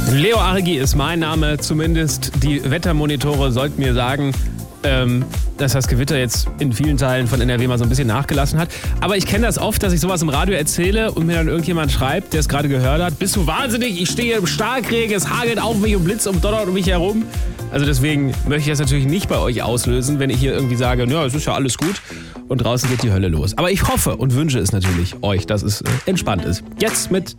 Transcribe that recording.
Leo Arigi ist mein Name, zumindest die Wettermonitore sollten mir sagen, dass das Gewitter jetzt in vielen Teilen von NRW mal so ein bisschen nachgelassen hat. Aber ich kenne das oft, dass ich sowas im Radio erzähle und mir dann irgendjemand schreibt, der es gerade gehört hat, bist du wahnsinnig, ich stehe im Starkregen, es hagelt auf mich und blitzt und donnert um mich herum. Also deswegen möchte ich das natürlich nicht bei euch auslösen, wenn ich hier irgendwie sage, ja, es ist ja alles gut und draußen geht die Hölle los. Aber ich hoffe und wünsche es natürlich euch, dass es entspannt ist. Jetzt mit